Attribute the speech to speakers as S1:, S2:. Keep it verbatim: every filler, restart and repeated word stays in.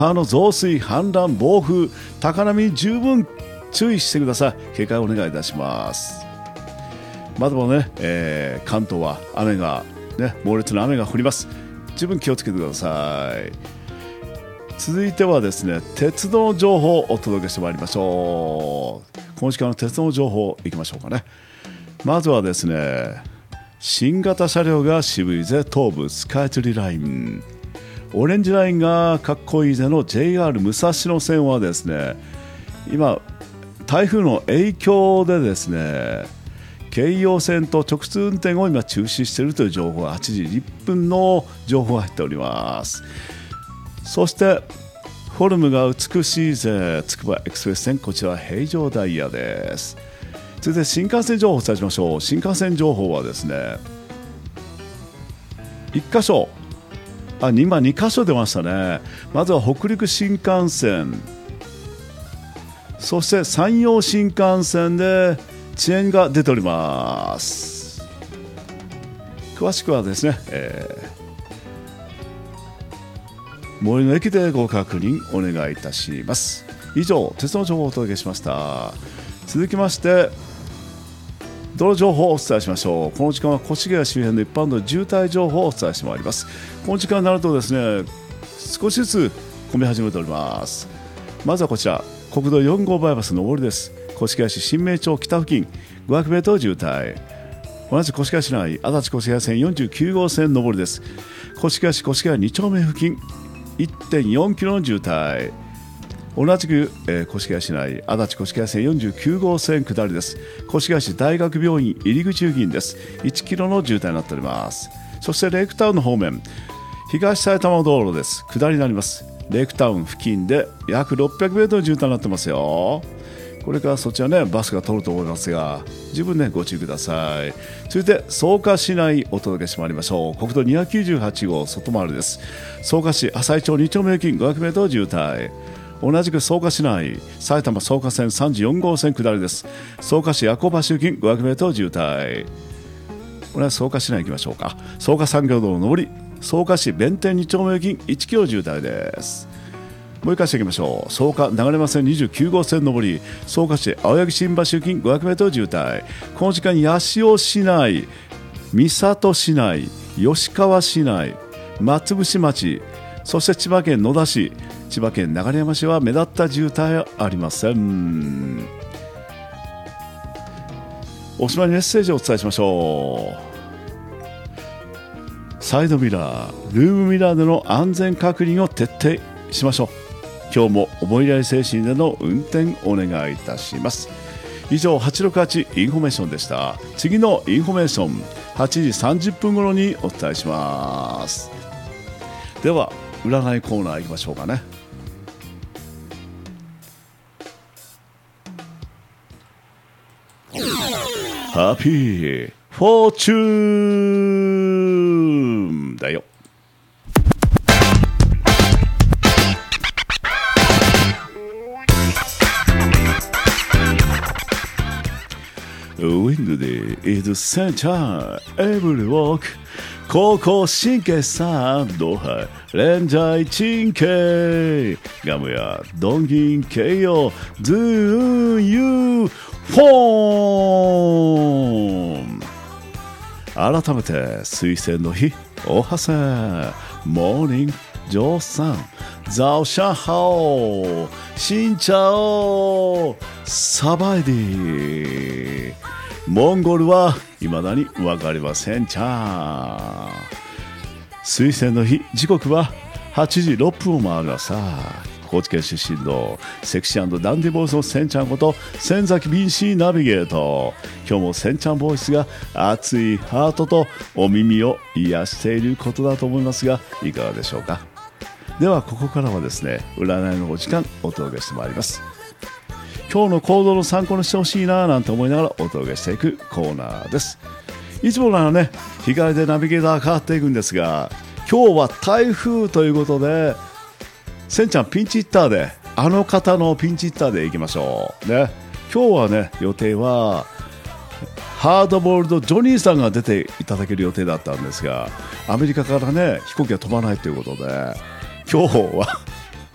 S1: 川の増水、氾濫、暴風、高波に十分注意してください。警戒をお願いいたします。まだもね、えー、関東は雨が、ね、猛烈な雨が降ります。十分気をつけてください。続いてはですね、鉄道の情報をお届けしてまいりましょう。この時間の鉄道の情報いきましょうかね。まずはですね、新型車両が渋いぜ東武スカイツリーライン、オレンジラインがかっこいいぜの ジェイアール 武蔵野線はですね、今台風の影響でですね、京葉線と直通運転を今中止しているという情報がはちじいっぷんの情報が入っております。そしてフォルムが美しいぜつくばエクスプレス線、こちらは平常ダイヤです。続いて新幹線情報をお伝えしましょう。新幹線情報はですね、いっかしょ、あ、今にかしょ出ましたね。まずは北陸新幹線、そして山陽新幹線で遅延が出ております。詳しくはですね、えー、最寄りの駅でご確認お願いいたします。以上、鉄道の情報をお届けしました。続きまして道路情報をお伝えしましょう。この時間は越谷周辺の一般道渋滞情報をお伝えしてまいります。この時間になるとですね、少しずつ混み始めております。まずはこちら、国道よん号バイパス上りです。越谷市新名町北付近ごひゃくメートル渋滞。同じ越谷市内、足立越谷線よんじゅうきゅう号線上りです。越谷市越谷に丁目付近 いってんよんキロの渋滞。同じく、えー、越谷市内、足立越谷線よんじゅうきゅう号線下りです。越谷市大学病院入り口付近です。いちキロの渋滞になっております。そしてレイクタウンの方面、東埼玉道路です。下りになります。レイクタウン付近で約ろっぴゃくメートルの渋滞になってますよ。これからそちらね、バスが通ると思いますが、十分ねご注意ください。続いて草加市内お届けしてまいりましょう。国道にひゃくきゅうじゅうはち号外回りです。草加市朝井町に丁目付近ごひゃくメートル渋滞。同じく草加市内、埼玉草加線さんじゅうよん号線下りです。草加市夜行橋付近ごひゃくメートル渋滞。これは草加市内行きましょうか。草加産業道の上り、草加市弁天に丁目付近いちキロ渋滞です。もう一回していきましょう。草加流山線にじゅうきゅう号線上り、草加市青柳新橋付近ごひゃくメートル渋滞。この時間、八潮市内、三郷市内、吉川市内、松伏町、そして千葉県野田市、千葉県流山市は目立った渋滞はありません。おしまいにメッセージをお伝えしましょう。サイドミラー、ルームミラーでの安全確認を徹底しましょう。今日も思いやり精神での運転お願いいたします。以上、はちろくはちインフォメーションでした。次のインフォメーションはちじさんじゅっぷん頃にお伝えします。では占いコーナー行きましょうかね。ハッピーフォーチューンだよ。Wing day is center every walk。高校神経さんドハレンジャイチンケガムやドンギンケイヨズーンユーフォーン。改めて水星の日おはせモーニングジョーさんザオシャンハオシンチャオサバイディモンゴルは未だに分かりませんちゃ水星の日時刻ははちじろっぷんを回りました。高知県出身のセクシー&ダンディボイスのセンちゃんこと仙崎 ビーシー ナビゲート。今日もセンちゃんボイスが熱いハートとお耳を癒していることだと思いますが、いかがでしょうか。ではここからはですね、占いのお時間お届けしてまいります。今日の行動の参考にしてほしいななんて思いながらお届けしていくコーナーです。いつもならね、日帰りでナビゲーター変わっていくんですが、今日は台風ということで、せんちゃんピンチヒッターで、あの方のピンチヒッターでいきましょうね。今日はね、予定はハードボールドジョニーさんが出ていただける予定だったんですが、アメリカからね飛行機が飛ばないということで、今日は